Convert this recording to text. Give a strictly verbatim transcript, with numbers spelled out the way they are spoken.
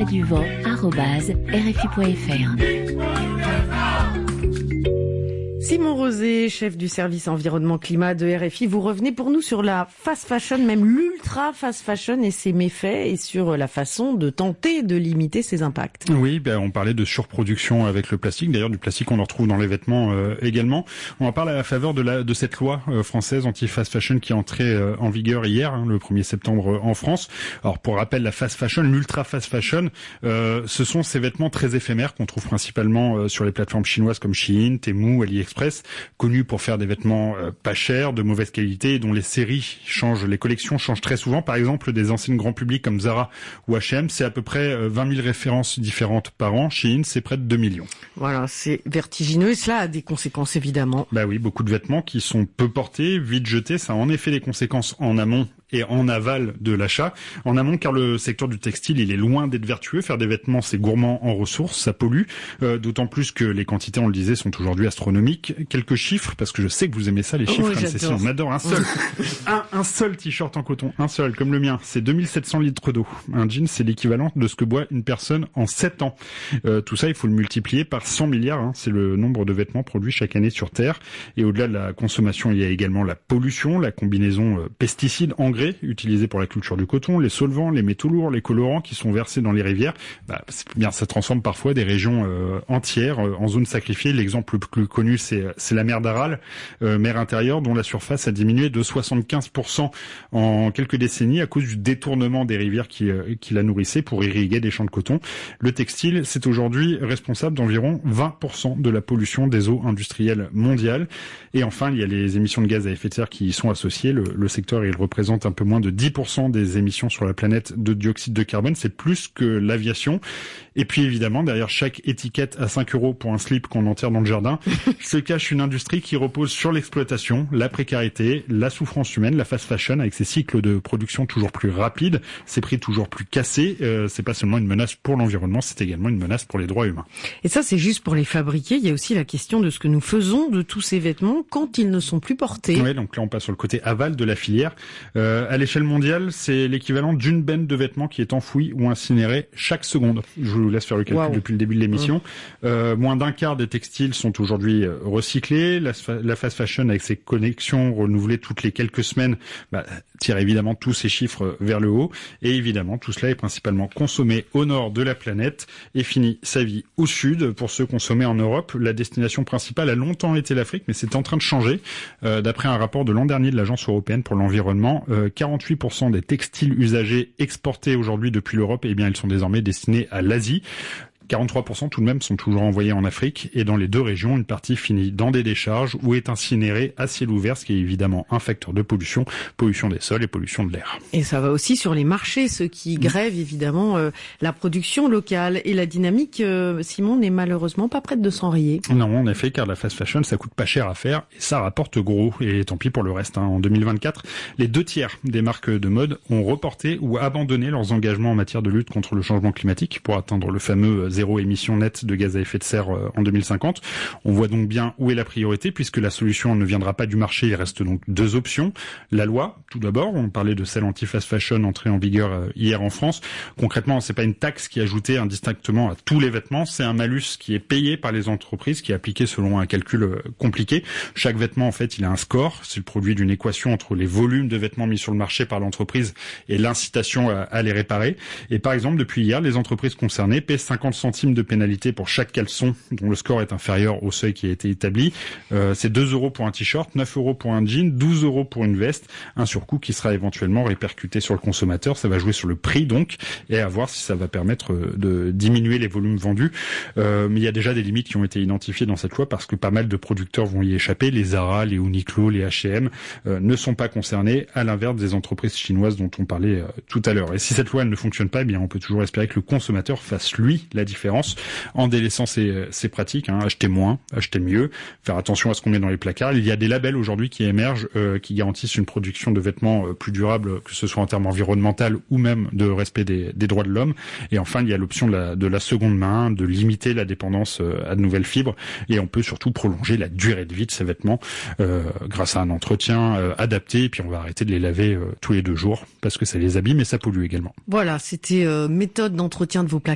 duvaux arobase r f i point f r. Simon Rosé, chef du service environnement climat de R F I, vous revenez pour nous sur la fast fashion, même l'ultra fast fashion et ses méfaits, et sur la façon de tenter de limiter ses impacts. Oui, ben on parlait de surproduction avec le plastique. D'ailleurs, du plastique, on le retrouve dans les vêtements euh, également. On en parle à la faveur de, la, de cette loi euh, française anti-fast fashion qui est entrée euh, en vigueur hier, hein, le premier septembre euh, en France. Alors, pour rappel, la fast fashion, l'ultra fast fashion, euh, ce sont ces vêtements très éphémères qu'on trouve principalement euh, sur les plateformes chinoises comme Shein, Temu, AliExpress, connus pour faire des vêtements euh, pas chers, de mauvaise qualité, dont les séries changent, les collections changent très souvent. Par exemple, des enseignes grand public comme Zara ou H et M, c'est à peu près euh, vingt mille références différentes par an. Shein, c'est près de deux millions. Voilà, c'est vertigineux et cela a des conséquences évidemment. Bah oui, beaucoup de vêtements qui sont peu portés, vite jetés, ça a en effet des conséquences en amont et en aval de l'achat. En amont, car le secteur du textile, il est loin d'être vertueux. Faire des vêtements, c'est gourmand en ressources, ça pollue. Euh, d'autant plus que les quantités, on le disait, sont aujourd'hui astronomiques. Quelques chiffres, parce que je sais que vous aimez ça, les chiffres, oh, hein, Cécile, on adore. Un seul, un, un seul t-shirt en coton, un seul, comme le mien, c'est deux mille sept cents litres d'eau. Un jean, c'est l'équivalent de ce que boit une personne en sept ans. Euh, tout ça, il faut le multiplier par cent milliards. Hein, c'est le nombre de vêtements produits chaque année sur Terre. Et au-delà de la consommation, il y a également la pollution, la combinaison euh, pesticides, engrais, utilisés pour la culture du coton, les solvants, les métaux lourds, les colorants qui sont versés dans les rivières. Bah, c'est bien, ça transforme parfois des régions euh, entières euh, en zones sacrifiées. L'exemple le plus connu, c'est, c'est la mer d'Aral, euh, mer intérieure, dont la surface a diminué de soixante-quinze pour cent en quelques décennies à cause du détournement des rivières qui, euh, qui la nourrissaient pour irriguer des champs de coton. Le textile, c'est aujourd'hui responsable d'environ vingt pour cent de la pollution des eaux industrielles mondiales. Et enfin, il y a les émissions de gaz à effet de serre qui y sont associées. Le, le secteur, il représente un peu moins de dix pour cent des émissions sur la planète de dioxyde de carbone. C'est plus que l'aviation. Et puis évidemment, derrière chaque étiquette à cinq euros pour un slip qu'on enterre dans le jardin, se cache une industrie qui repose sur l'exploitation, la précarité, la souffrance humaine, la fast fashion avec ses cycles de production toujours plus rapides, ses prix toujours plus cassés. Euh, c'est pas seulement une menace pour l'environnement, c'est également une menace pour les droits humains. Et ça, c'est juste pour les fabriquer. Il y a aussi la question de ce que nous faisons de tous ces vêtements quand ils ne sont plus portés. Oui, donc là, on passe sur le côté aval de la filière. Euh, à l'échelle mondiale, c'est l'équivalent d'une benne de vêtements qui est enfouie ou incinérée chaque seconde. Je vous laisse faire le calcul wow. depuis le début de l'émission. Mmh. Euh, moins d'un quart des textiles sont aujourd'hui recyclés. La, la fast fashion, avec ses connexions renouvelées toutes les quelques semaines, bah, tire évidemment tous ces chiffres vers le haut. Et évidemment, tout cela est principalement consommé au nord de la planète et finit sa vie au sud. Pour ceux consommés en Europe, la destination principale a longtemps été l'Afrique, mais c'est en train de changer. Euh, d'après un rapport de l'an dernier de l'Agence européenne pour l'environnement, euh, quarante-huit pour cent des textiles usagés exportés aujourd'hui depuis l'Europe, eh bien, ils sont désormais destinés à l'Asie. quarante-trois pour cent tout de même sont toujours envoyés en Afrique et dans les deux régions, une partie finit dans des décharges ou est incinérée à ciel ouvert, ce qui est évidemment un facteur de pollution, pollution des sols et pollution de l'air. Et ça va aussi sur les marchés, ceux qui grèvent évidemment euh, la production locale. Et la dynamique, euh, Simon, n'est malheureusement pas prête de s'enrayer. Non, en effet, car la fast fashion, ça coûte pas cher à faire et ça rapporte gros. Et tant pis pour le reste. Hein. En deux mille vingt-quatre, les deux tiers des marques de mode ont reporté ou abandonné leurs engagements en matière de lutte contre le changement climatique pour atteindre le fameux zéro émission nette de gaz à effet de serre en deux mille cinquante. On voit donc bien où est la priorité, puisque la solution ne viendra pas du marché. Il reste donc deux options. La loi, tout d'abord, on parlait de celle anti-fast fashion entrée en vigueur hier en France. Concrètement, c'est pas une taxe qui est ajoutée indistinctement à tous les vêtements, c'est un malus qui est payé par les entreprises, qui est appliqué selon un calcul compliqué. Chaque vêtement, en fait, il a un score. C'est le produit d'une équation entre les volumes de vêtements mis sur le marché par l'entreprise et l'incitation à, à les réparer. Et par exemple, depuis hier, les entreprises concernées paient cinquante centimes de pénalité pour chaque caleçon dont le score est inférieur au seuil qui a été établi. Euh, c'est deux euros pour un t-shirt, neuf euros pour un jean, douze euros pour une veste. Un surcoût qui sera éventuellement répercuté sur le consommateur. Ça va jouer sur le prix donc et à voir si ça va permettre de diminuer les volumes vendus. Euh, mais il y a déjà des limites qui ont été identifiées dans cette loi parce que pas mal de producteurs vont y échapper. Les Zara, les Uniqlo, les H et M euh, ne sont pas concernés, à l'inverse des entreprises chinoises dont on parlait euh, tout à l'heure. Et si cette loi elle ne fonctionne pas, eh bien on peut toujours espérer que le consommateur fasse lui la différence en délaissant ses, ses pratiques, hein, acheter moins, acheter mieux, faire attention à ce qu'on met dans les placards. Il y a des labels aujourd'hui qui émergent, euh, qui garantissent une production de vêtements euh, plus durable, que ce soit en termes environnementaux ou même de respect des, des droits de l'homme. Et enfin, il y a l'option de la, de la seconde main, de limiter la dépendance euh, à de nouvelles fibres. Et on peut surtout prolonger la durée de vie de ces vêtements euh, grâce à un entretien euh, adapté. Et puis on va arrêter de les laver euh, tous les deux jours parce que ça les abîme et ça pollue également. Voilà, c'était euh, méthode d'entretien de vos placards.